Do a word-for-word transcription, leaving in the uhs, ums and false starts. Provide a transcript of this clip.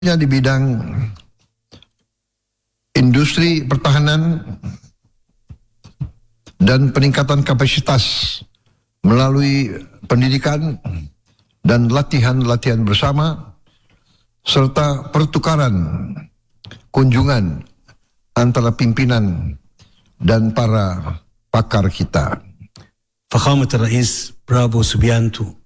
di bidang industri pertahanan dan peningkatan kapasitas melalui pendidikan dan latihan-latihan bersama serta pertukaran kunjungan antara pimpinan dan para pakar kita. فخامة الرئيس برافو سبيانتو